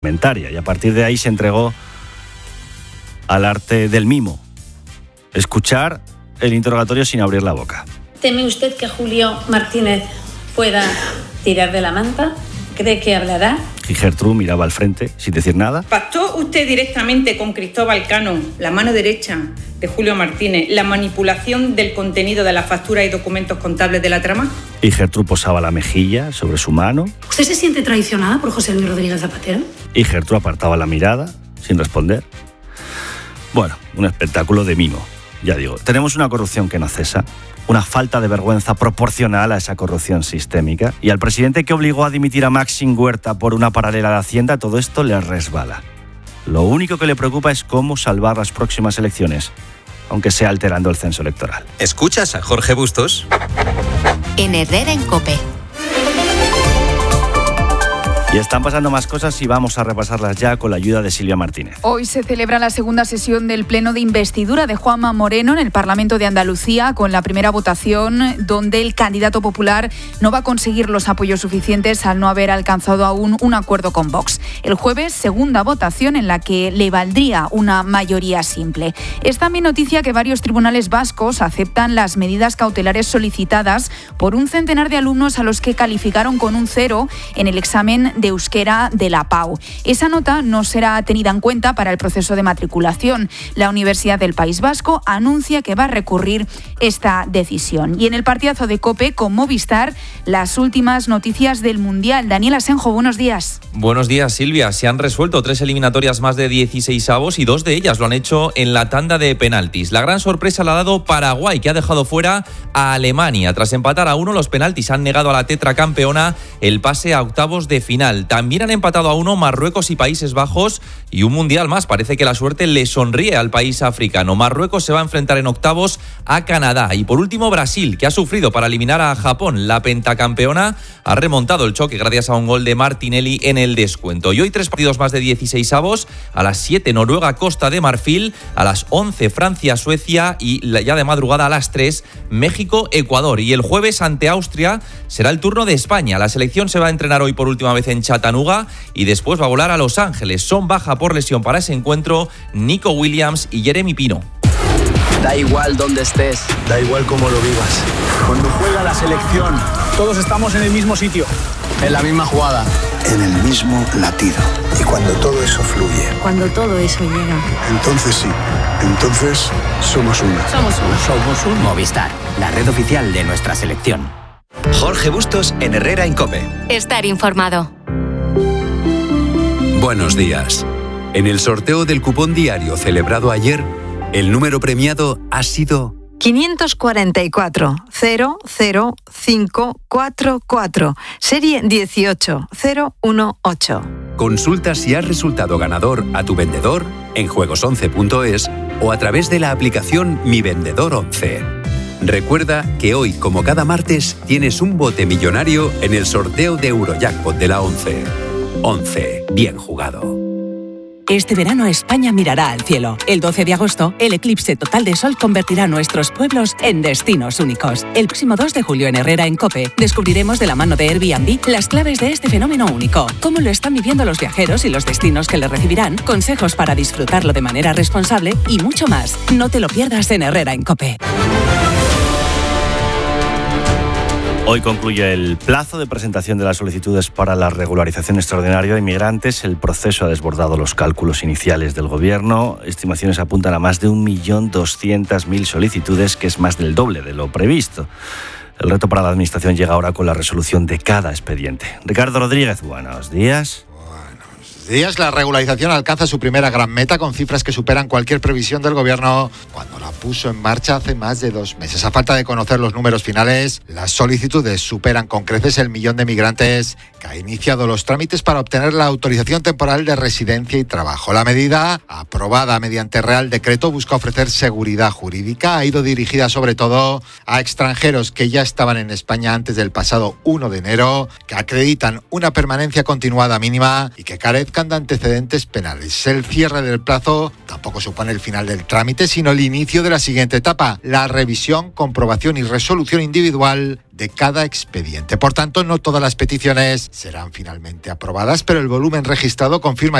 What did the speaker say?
y a partir de ahí se entregó al arte del mimo. Escuchar el interrogatorio sin abrir la boca. ¿Teme usted que Julio Martínez pueda tirar de la manta? ¿Cree que hablará? Y Gertrude miraba al frente sin decir nada. ¿Pactó usted directamente con Cristóbal Cano, la mano derecha de Julio Martínez, la manipulación del contenido de la factura y documentos contables de la trama? Y Gertrude posaba la mejilla sobre su mano. ¿Usted se siente traicionada por José Luis Rodríguez Zapatero? Y Gertrude apartaba la mirada sin responder. Bueno, un espectáculo de mimo. Ya digo, tenemos una corrupción que no cesa, una falta de vergüenza proporcional a esa corrupción sistémica, y al presidente que obligó a dimitir a Maxim Huerta por una paralela de Hacienda, todo esto le resbala. Lo único que le preocupa es cómo salvar las próximas elecciones, aunque sea alterando el censo electoral. ¿Escuchas a Jorge Bustos? En Herrera en COPE. Y están pasando más cosas y vamos a repasarlas ya con la ayuda de Silvia Martínez. Hoy se celebra la segunda sesión del pleno de investidura de Juanma Moreno en el Parlamento de Andalucía, con la primera votación donde el candidato popular no va a conseguir los apoyos suficientes al no haber alcanzado aún un acuerdo con Vox. El jueves, segunda votación en la que le valdría una mayoría simple. Es también noticia que varios tribunales vascos aceptan las medidas cautelares solicitadas por un centenar de alumnos a los que calificaron con un 0 en el examen de euskera de la PAU. Esa nota no será tenida en cuenta para el proceso de matriculación. La Universidad del País Vasco anuncia que va a recurrir esta decisión. Y en el partidazo de COPE con Movistar, las últimas noticias del Mundial. Daniel Asenjo, buenos días. Buenos días, Silvia. Se han resuelto 3 eliminatorias más de 16avos y 2 de ellas lo han hecho en la tanda de penaltis. La gran sorpresa la ha dado Paraguay, que ha dejado fuera a Alemania. Tras empatar a 1, los penaltis han negado a la tetracampeona el pase a octavos de final. También han empatado a 1 Marruecos y Países Bajos, y un mundial más. Parece que la suerte le sonríe al país africano. Marruecos se va a enfrentar en octavos a Canadá. Y por último, Brasil, que ha sufrido para eliminar a Japón. La pentacampeona ha remontado el choque gracias a un gol de Martinelli en el descuento. Y hoy 3 partidos más de 16avos. A las 7 Noruega, Costa de Marfil. A las 11 Francia, Suecia. Y ya de madrugada a las 3 México, Ecuador. Y el jueves ante Austria será el turno de España. La selección se va a entrenar hoy por última vez en Chattanooga y después va a volar a Los Ángeles. Son baja por lesión para ese encuentro Nico Williams y Jeremy Pino. Da igual dónde estés, da igual cómo lo vivas. Cuando juega la selección, todos estamos en el mismo sitio, en la misma jugada, en el mismo latido. Y cuando todo eso fluye, cuando todo eso llega, entonces sí, entonces somos uno. Somos un Movistar, la red oficial de nuestra selección. Jorge Bustos en Herrera en COPE. Estar informado. Buenos días. En el sorteo del cupón diario celebrado ayer, el número premiado ha sido 544 00544, serie 18018. Consulta si has resultado ganador a tu vendedor en juegos11.es o a través de la aplicación Mi Vendedor 11. Recuerda que hoy, como cada martes, tienes un bote millonario en el sorteo de Eurojackpot de la 11. 11. Bien jugado. Este verano España mirará al cielo. El 12 de agosto, el eclipse total de sol convertirá nuestros pueblos en destinos únicos. El próximo 2 de julio en Herrera en COPE descubriremos de la mano de Airbnb las claves de este fenómeno único, cómo lo están viviendo los viajeros y los destinos que le recibirán, consejos para disfrutarlo de manera responsable y mucho más. No te lo pierdas en Herrera en COPE. Hoy concluye el plazo de presentación de las solicitudes para la regularización extraordinaria de inmigrantes. El proceso ha desbordado los cálculos iniciales del Gobierno. Estimaciones apuntan a más de 1.200.000 solicitudes, que es más del doble de lo previsto. El reto para la Administración llega ahora con la resolución de cada expediente. Ricardo Rodríguez, buenos días. La regularización alcanza su primera gran meta con cifras que superan cualquier previsión del Gobierno cuando la puso en marcha hace más de 2 meses. A falta de conocer los números finales, las solicitudes superan con creces el 1 millón de migrantes que ha iniciado los trámites para obtener la autorización temporal de residencia y trabajo. La medida, aprobada mediante Real Decreto, busca ofrecer seguridad jurídica. Ha ido dirigida sobre todo a extranjeros que ya estaban en España antes del pasado 1 de enero, que acreditan una permanencia continuada mínima y que carezcan buscando antecedentes penales. El cierre del plazo tampoco supone el final del trámite, sino el inicio de la siguiente etapa, la revisión, comprobación y resolución individual de cada expediente. Por tanto, no todas las peticiones serán finalmente aprobadas, pero el volumen registrado confirma